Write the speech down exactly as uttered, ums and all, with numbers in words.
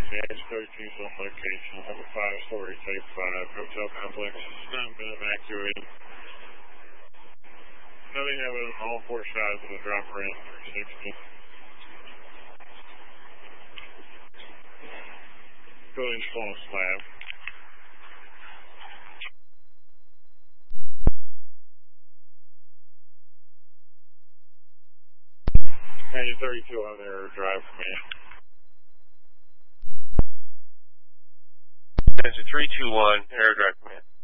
Edge thirty-two is on location. Have a five-story Tape five hotel complex. It's not been evacuated. Nothing evident on all four sides of the drop ramp three sixty. Building's full of slab. Engine thirty-two on their drive command. Engine three two one, air drive command.